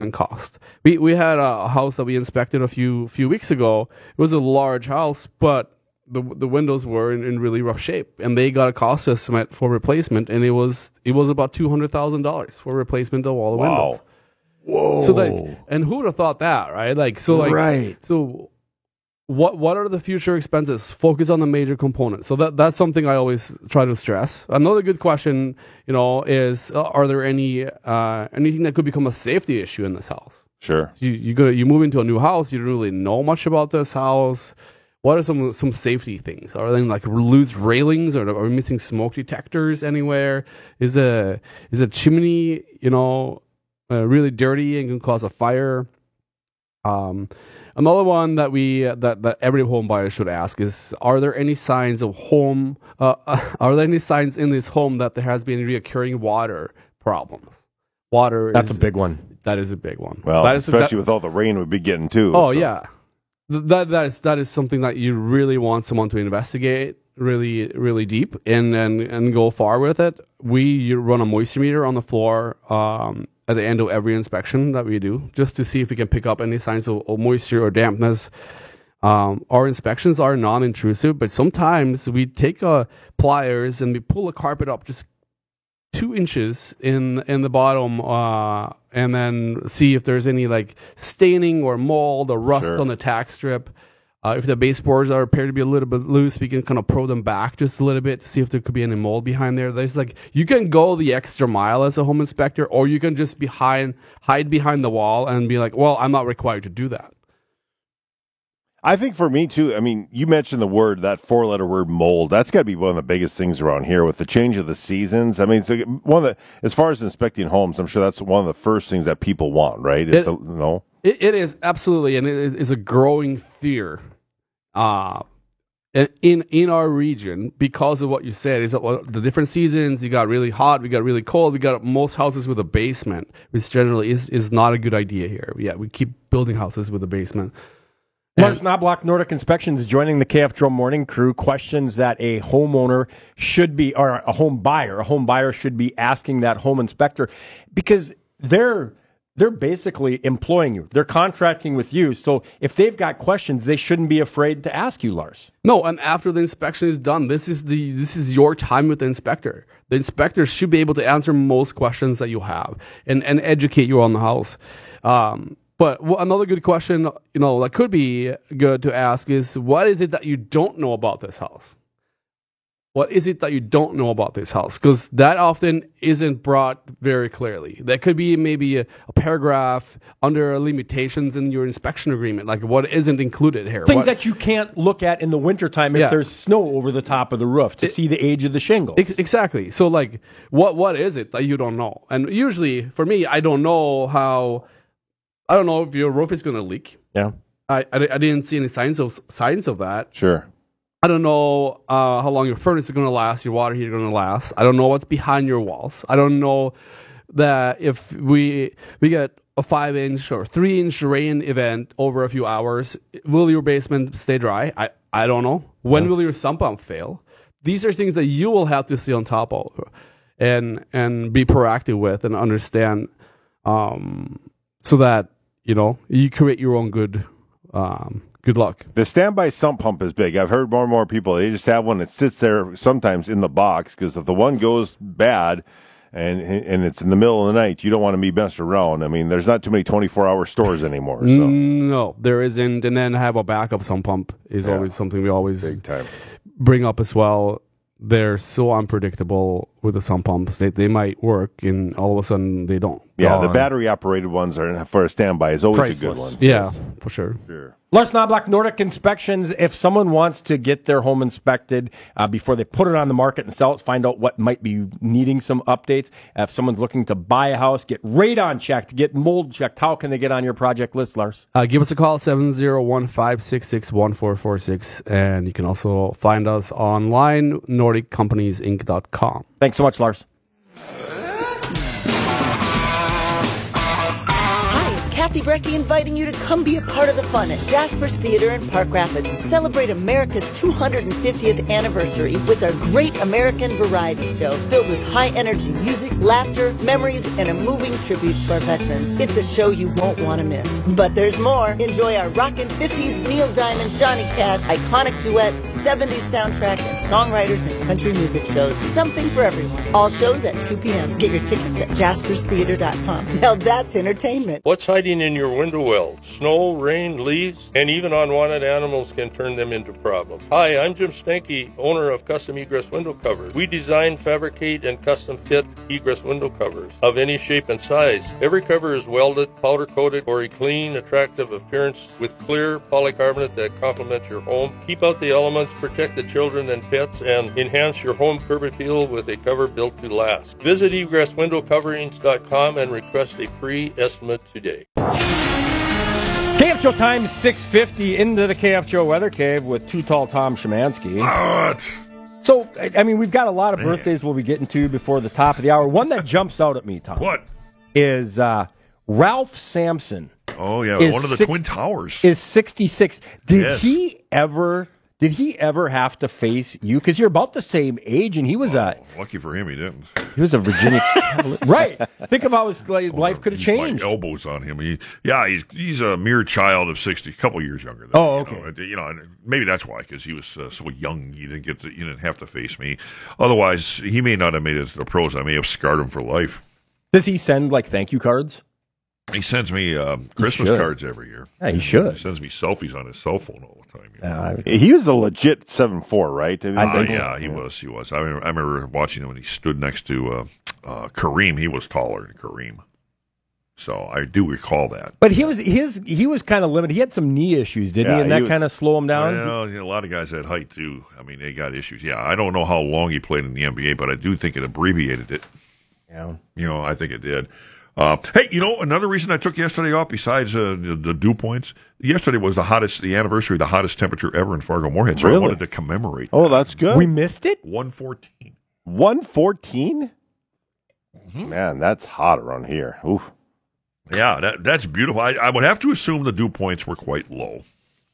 cost. We had a house that we inspected a few weeks ago. It was a large house, but the windows were in really rough shape, and they got a cost estimate for replacement, and it was about $200,000 for replacement of all the windows. Whoa. So and who would have thought that, right? Right. So what are the future expenses? Focus on the major components. So that's something I always try to stress. Another good question, is are there anything that could become a safety issue in this house? Sure. So you move into a new house, you don't really know much about this house. What are some safety things? Are they like loose railings, or are we missing smoke detectors anywhere? Is a chimney, really dirty and can cause a fire? Another one that every home buyer should ask is: are there any signs of are there any signs in this home that there has been reoccurring water problems? That's a big one. That is a big one. Well, especially with all the rain we'd be getting too. Oh, so. Yeah. That is something that you really want someone to investigate really, really deep and go far with it. We run a moisture meter on the floor at the end of every inspection that we do, just to see if we can pick up any signs of moisture or dampness. Our inspections are non-intrusive, but sometimes we take pliers and we pull the carpet up just 2 inches in the bottom, and then see if there's any like staining or mold or rust on the tack strip. If the baseboards appear to be a little bit loose, we can kind of probe them back just a little bit to see if there could be any mold behind there. There's you can go the extra mile as a home inspector, or you can just hide behind the wall and be like, well, I'm not required to do that. I think for me too, I mean, you mentioned that 4-letter word, mold. That's got to be one of the biggest things around here with the change of the seasons. I mean, as far as inspecting homes, I'm sure that's one of the first things that people want, right? It is absolutely, and it is a growing fear in our region because of what you said. Is that the different seasons? You got really hot, we got really cold, we got most houses with a basement, which generally is not a good idea here. Yeah, we keep building houses with a basement. Lars Knobloch, Nordic Inspections, joining the KF Drum Morning Crew. Questions that a homeowner should be, or a home buyer should be asking that home inspector, because they're basically employing you. They're contracting with you. So if they've got questions, they shouldn't be afraid to ask you, Lars. No, and after the inspection is done, this is your time with the inspector. The inspector should be able to answer most questions that you have and educate you on the house. But another good question, that could be good to ask is, what is it that you don't know about this house? What is it that you don't know about this house? Because that often isn't brought very clearly. That could be maybe a paragraph under limitations in your inspection agreement, like what isn't included here. Things that you can't look at in the wintertime if there's snow over the top of the roof to see the age of the shingles. Exactly. So, what is it that you don't know? And usually, for me, I don't know if your roof is going to leak. Yeah. I didn't see any signs of that. Sure. I don't know how long your furnace is going to last, your water heater going to last. I don't know what's behind your walls. I don't know that if we get a 5-inch or 3-inch rain event over a few hours, will your basement stay dry? I don't know. When will your sump pump fail? These are things that you will have to stay on top of and be proactive with and understand, so that you create your own good luck. The standby sump pump is big. I've heard more and more people, they just have one that sits there sometimes in the box, because if the one goes bad and it's in the middle of the night, you don't want to be messed around. I mean, there's not too many 24-hour stores anymore. So. No, there isn't. And then have a backup sump pump is always something we always big time bring up as well. They're so unpredictable with the sump pumps. They might work, and all of a sudden they don't. Yeah, the battery-operated ones are for a standby is always priceless. A good one. Yeah, for sure. Lars Knobloch, Nordic Inspections. If someone wants to get their home inspected before they put it on the market and sell it, find out what might be needing some updates. If someone's looking to buy a house, get radon checked, get mold checked, how can they get on your project list, Lars? Give us a call, 701-566-1446, and you can also find us online, NordicCompaniesInc.com. Thanks so much, Lars. Kathy Brecky inviting you to come be a part of the fun at Jasper's Theater in Park Rapids. Celebrate America's 250th anniversary with our Great American Variety Show filled with high-energy music, laughter, memories, and a moving tribute to our veterans. It's a show you won't want to miss. But there's more. Enjoy our rockin' 50s Neil Diamond, Johnny Cash, iconic duets, 70s soundtrack, and songwriters and country music shows. Something for everyone. All shows at 2 p.m. Get your tickets at jasperstheater.com. Now that's entertainment. What's hiding in your window well? Snow, rain, leaves, and even unwanted animals can turn them into problems. Hi, I'm Jim Stanky, owner of Custom Egress Window Covers. We design, fabricate, and custom fit egress window covers of any shape and size. Every cover is welded, powder coated for a clean, attractive appearance with clear polycarbonate that complements your home. Keep out the elements, protect the children and pets, and enhance your home curb appeal with a cover built to last. Visit egresswindowcoverings.com and request a free estimate today. KFJO time 6:50 into the KFJO Weather Cave with Too Tall Tom Szymanski. What? So, I mean, we've got a lot of birthdays we'll be getting to before the top of the hour. One that jumps out at me, Tom. What? Is Ralph Sampson. Oh, yeah, one of the Twin Towers. Is 66. Did he ever have to face you? Because you're about the same age, and he was lucky for him, he didn't. He was a Virginia Cavalier. Right. Think of how his life could have changed. My elbows on him. He's a mere child of 60, a couple years younger than me. You know, maybe that's why, because he was so young. You didn't have to face me. Otherwise, he may not have made it to the pros. I may have scarred him for life. Does he send thank you cards? He sends me Christmas cards every year. Yeah, he should. He sends me selfies on his cell phone all the time. He was a legit 7'4", right? I think so. He was. I remember watching him when he stood next to Kareem. He was taller than Kareem. So I do recall that. But he was kind of limited. He had some knee issues, didn't he? And that kind of slow him down? Well, a lot of guys had height, too. I mean, they got issues. Yeah, I don't know how long he played in the NBA, but I do think it abbreviated it. Yeah. I think it did. Hey, another reason I took yesterday off, besides the dew points, yesterday was the anniversary of the hottest temperature ever in Fargo-Moorhead, so I wanted to commemorate. Oh, that's good. We missed it? 114. 114? Mm-hmm. Man, that's hot around here. Oof. Yeah, that's beautiful. I would have to assume the dew points were quite low.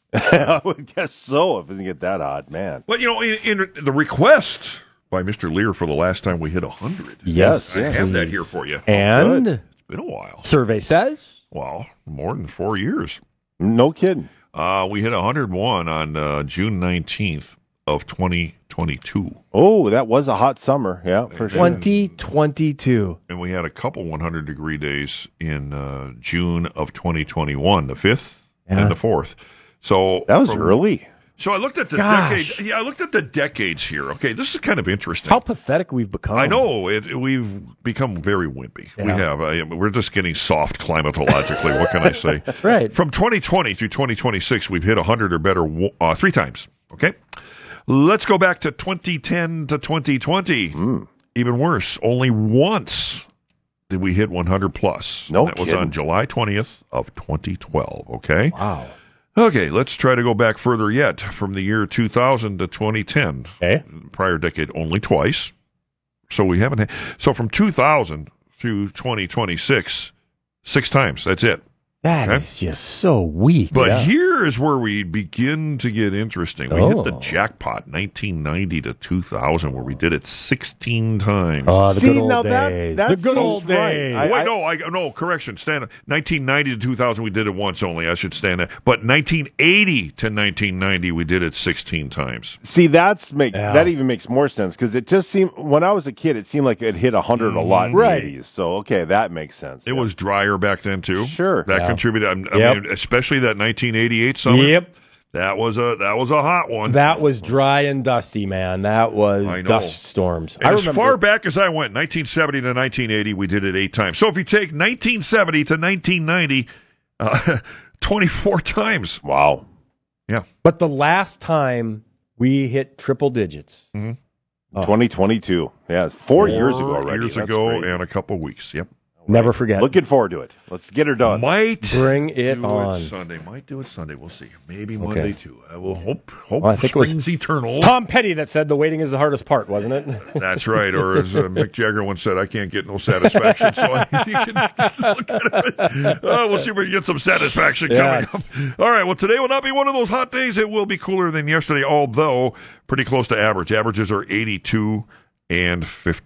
I would guess so if it didn't get that hot, man. But, in the request by Mr. Lear for the last time we hit 100. Yes. I have that here for you. And it's been a while. Survey says? Well, more than 4 years. No kidding. We hit 101 on June 19th of 2022. Oh, that was a hot summer. Yeah, for sure. 2022. And we had a couple 100-degree days in June of 2021, the 5th and the 4th. So that was early. So I looked at the decades. Yeah, I looked at the decades here. Okay, this is kind of interesting. How pathetic we've become. I know we've become very wimpy. Yeah. We have. We're just getting soft climatologically. What can I say? Right. From 2020 through 2026, we've hit 100 or better 3 times. Okay. Let's go back to 2010 to 2020. Even worse. Only once did we hit 100 plus. No, that was on July 20th of 2012. Okay. Wow. Okay, let's try to go back further yet, from the year 2000 to 2010. Okay. Prior decade, only twice. So we haven't had. So from 2000 through 2026, 6 times. That's it. That is just so weak. But here is where we begin to get interesting. We hit the jackpot 1990 to 2000, where we did it 16 times. Oh, the good old days. That's the good old days. No, correction. Stand up. 1990 to 2000, we did it once only. I should stand up. But 1980 to 1990, we did it 16 times. See, that even makes more sense, because it just seemed, when I was a kid, it seemed like it hit 100 a lot in the 80s. So, okay, that makes sense. It was drier back then, too. Sure. That contributed. I mean, especially that 1988 summer. Yep. That was a hot one. That was dry and dusty, man. That was dust storms. And as far back as I went, 1970 to 1980, we did it 8 times. So if you take 1970 to 1990, 24 times. Wow. Yeah. But the last time we hit triple digits. 2022. Yeah, 4 years ago already. 4 years ago and a couple weeks. Yep. Never forget. Looking forward to it. Let's get her done. Might bring it on Sunday. Might do it Sunday. We'll see. Maybe Monday too. I will hope. Well, I think springs it was eternal. Tom Petty that said the waiting is the hardest part, wasn't it? That's right. Or as Mick Jagger once said, I can't get no satisfaction. So you can look at it. We'll see if we can get some satisfaction coming up. All right. Well, today will not be one of those hot days. It will be cooler than yesterday, although pretty close to average. Averages are 82 and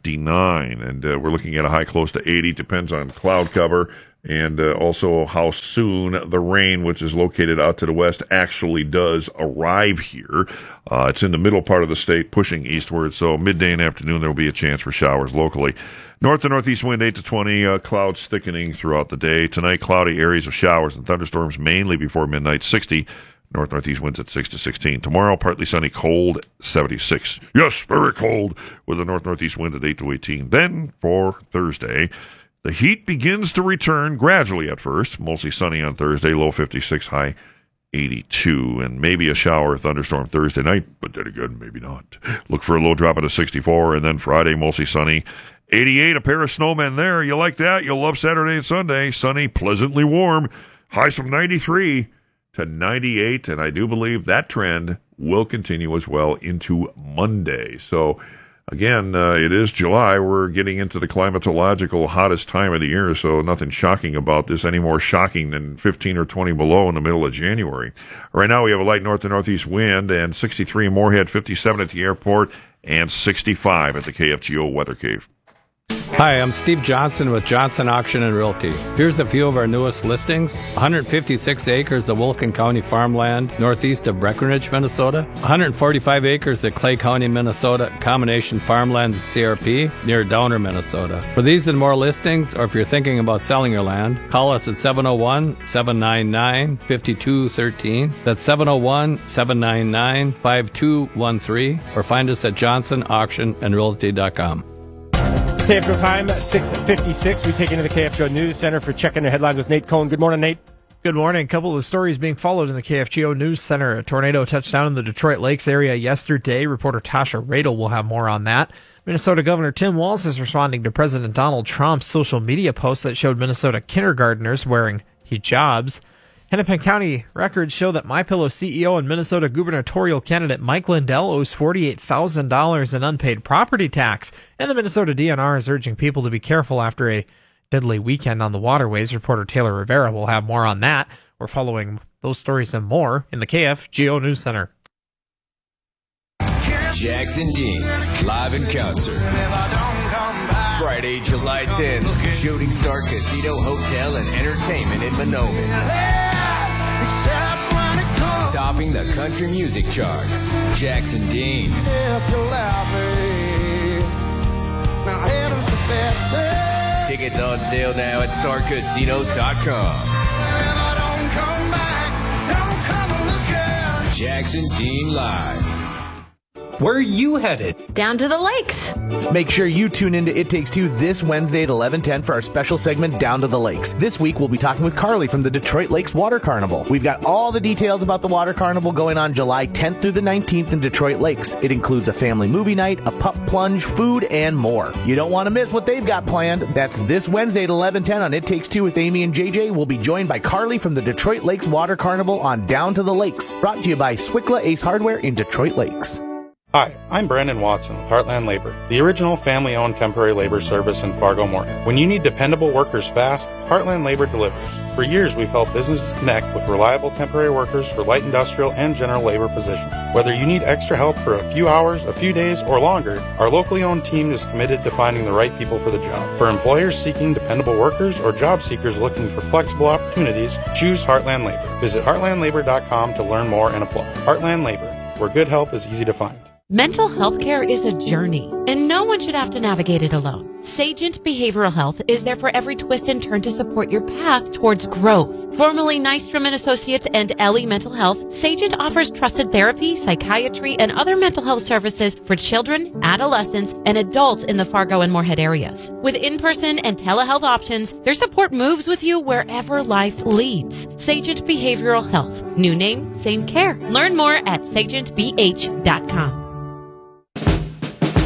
59, and we're looking at a high close to 80. Depends on cloud cover and also how soon the rain, which is located out to the west, actually does arrive here. It's in the middle part of the state, pushing eastward, so midday and afternoon there will be a chance for showers locally. North to northeast wind 8 to 20, clouds thickening throughout the day. Tonight, cloudy areas of showers and thunderstorms mainly before midnight, 60. North-northeast winds at 6 to 16. Tomorrow, partly sunny, cold, 76. Yes, very cold, with a north-northeast wind at 8 to 18. Then, for Thursday, the heat begins to return gradually at first. Mostly sunny on Thursday, low 56, high 82. And maybe a shower or thunderstorm Thursday night, but then again, maybe not. Look for a low drop at a 64, and then Friday, mostly sunny. 88, a pair of snowmen there. You like that? You'll love Saturday and Sunday. Sunny, pleasantly warm. Highs from 93 to 98, and I do believe that trend will continue as well into Monday. So, again, it is July. We're getting into the climatological hottest time of the year, so nothing shocking about this, any more shocking than 15 or 20 below in the middle of January. Right now we have a light north to northeast wind, and 63 in Moorhead, 57 at the airport, and 65 at the KFGO Weather Cave. Hi, I'm Steve Johnson with Johnson Auction and Realty. Here's a few of our newest listings. 156 acres of Wilkin County farmland northeast of Breckenridge, Minnesota. 145 acres of Clay County, Minnesota, combination farmland CRP near Downer, Minnesota. For these and more listings, or if you're thinking about selling your land, call us at 701-799-5213. That's 701-799-5213, or find us at johnsonauctionandrealty.com. KFGO time, 6:56. We take into the KFGO News Center for checking the headlines with Nate Cohn. Good morning, Nate. Good morning. A couple of stories being followed in the KFGO News Center. A tornado touched down in the Detroit Lakes area yesterday. Reporter Tasha Radel will have more on that. Minnesota Governor Tim Walz is responding to President Donald Trump's social media post that showed Minnesota kindergartners wearing hijabs. Hennepin County records show that MyPillow CEO and Minnesota gubernatorial candidate Mike Lindell owes $48,000 in unpaid property tax, and the Minnesota DNR is urging people to be careful after a deadly weekend on the waterways. Reporter Taylor Rivera will have more on that. We're following those stories and more in the KFGO News Center. Jackson Dean, live in concert. Friday, July 10th, Shooting Star Casino Hotel and Entertainment in Monoman. Topping the country music charts, Jackson Dean. Tickets on sale now at starcasino.com. Jackson Dean Live. Where are you headed? Down to the lakes. Make sure you tune into It Takes Two this Wednesday at 11:10 for our special segment, Down to the Lakes. This week, we'll be talking with Carly from the Detroit Lakes Water Carnival. We've got all the details about the Water Carnival going on July 10th through the 19th in Detroit Lakes. It includes a family movie night, a pup plunge, food, and more. You don't want to miss what they've got planned. That's this Wednesday at 11:10 on It Takes Two with Amy and JJ. We'll be joined by Carly from the Detroit Lakes Water Carnival on Down to the Lakes. Brought to you by Swickla Ace Hardware in Detroit Lakes. Hi, I'm Brandon Watson with Heartland Labor, the original family-owned temporary labor service in Fargo-Moorhead. When you need dependable workers fast, Heartland Labor delivers. For years, we've helped businesses connect with reliable temporary workers for light industrial and general labor positions. Whether you need extra help for a few hours, a few days, or longer, our locally owned team is committed to finding the right people for the job. For employers seeking dependable workers or job seekers looking for flexible opportunities, choose Heartland Labor. Visit heartlandlabor.com to learn more and apply. Heartland Labor, where good help is easy to find. Mental health care is a journey, and no one should have to navigate it alone. Sagent Behavioral Health is there for every twist and turn to support your path towards growth. Formerly Nystrom & Associates and Ellie Mental Health, Sagent offers trusted therapy, psychiatry, and other mental health services for children, adolescents, and adults in the Fargo and Moorhead areas. With in-person and telehealth options, their support moves with you wherever life leads. Sagent Behavioral Health. New name, same care. Learn more at sagentbh.com.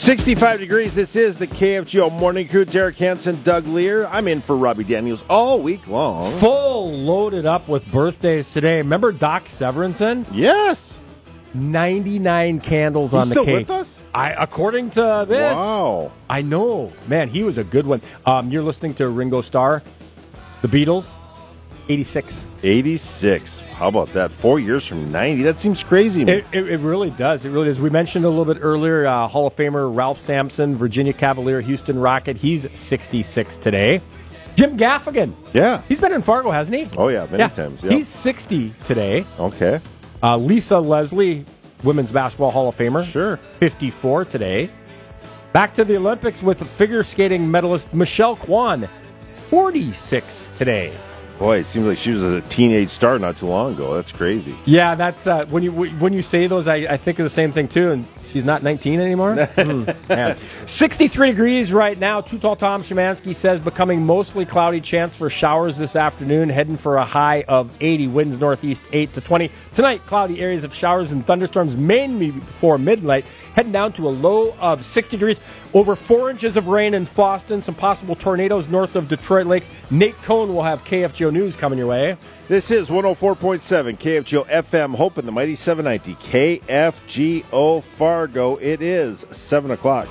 65 degrees. This is the KFGO Morning Crew. Derek Hansen, Doug Lear. I'm in for Robbie Daniels all week long. Full loaded up with birthdays today. Remember Doc Severinsen? Yes. 99 candles on the cake. He's still with us? According to this. Wow. I know. Man, he was a good one. You're listening to Ringo Starr, The Beatles, 86. 86. How about that? 4 years from 90. That seems crazy. It really does. It really does. We mentioned a little bit earlier, Hall of Famer Ralph Sampson, Virginia Cavalier, Houston Rocket. He's 66 today. Jim Gaffigan. Yeah. He's been in Fargo, hasn't he? Oh, yeah, many times. Yep. He's 60 today. Okay. Lisa Leslie, Women's Basketball Hall of Famer. Sure. 54 today. Back to the Olympics with figure skating medalist Michelle Kwan. 46 today. Boy, it seems like she was a teenage star not too long ago. That's crazy. Yeah, that's when you say those, I think of the same thing too. And she's not 19 anymore. 63 degrees right now. Too Tall Tom Szymanski says becoming mostly cloudy. Chance for showers this afternoon. Heading for a high of 80. Winds northeast 8 to 20. Tonight, cloudy areas of showers and thunderstorms mainly before midnight. Heading down to a low of 60 degrees. Over 4 inches of rain in Boston. Some possible tornadoes north of Detroit Lakes. Nate Cohn will have KFGO News coming your way. This is 104.7 KFGO FM Hope in the Mighty 790 KFGO Fargo. It is 7 o'clock.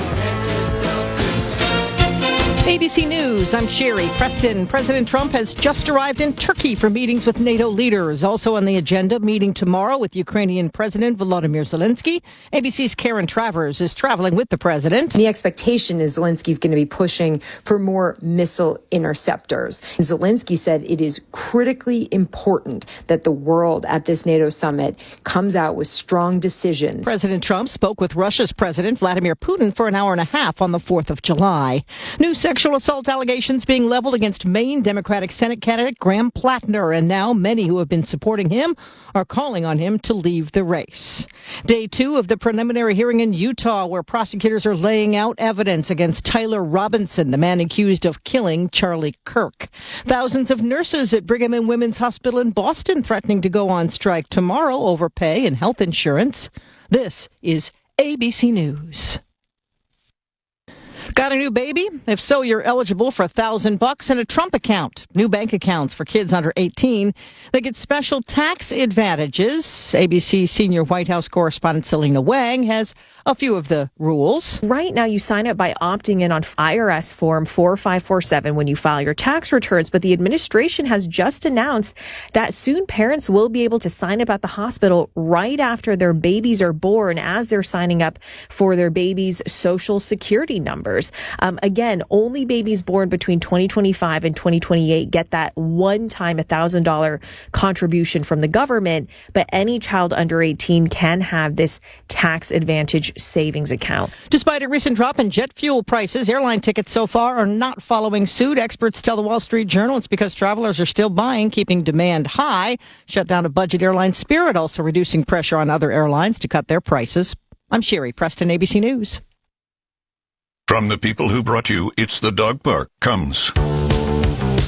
ABC News, I'm Sherry Preston. President Trump has just arrived in Turkey for meetings with NATO leaders. Also on the agenda, meeting tomorrow with Ukrainian President Volodymyr Zelensky. ABC's Karen Travers is traveling with the president. The expectation is Zelensky's going to be pushing for more missile interceptors. Zelensky said it is critically important that the world at this NATO summit comes out with strong decisions. President Trump spoke with Russia's President Vladimir Putin for an hour and a half on the 4th of July. New sexual assault allegations being leveled against Maine Democratic Senate candidate Graham Plattner, and now many who have been supporting him are calling on him to leave the race. Day 2 of the preliminary hearing in Utah, where prosecutors are laying out evidence against Tyler Robinson, the man accused of killing Charlie Kirk. Thousands of nurses at Brigham and Women's Hospital in Boston threatening to go on strike tomorrow over pay and health insurance. This is ABC News. Got a new baby? If so, you're eligible for $1,000 in a Trump account. New bank accounts for kids under 18. They get special tax advantages. ABC senior White House correspondent Selena Wang has a few of the rules. Right now, you sign up by opting in on IRS Form 4547 when you file your tax returns, but the administration has just announced that soon parents will be able to sign up at the hospital right after their babies are born, as they're signing up for their baby's social security numbers. Again, only babies born between 2025 and 2028 get that one-time $1,000 contribution from the government, but any child under 18 can have this tax advantage savings account. Despite a recent drop in jet fuel prices, airline tickets so far are not following suit. Experts tell the Wall Street Journal it's because travelers are still buying, keeping demand high. Shutdown of budget airline Spirit also reducing pressure on other airlines to cut their prices. I'm Sherry Preston, ABC News. From the people who brought you It's the Dog Park comes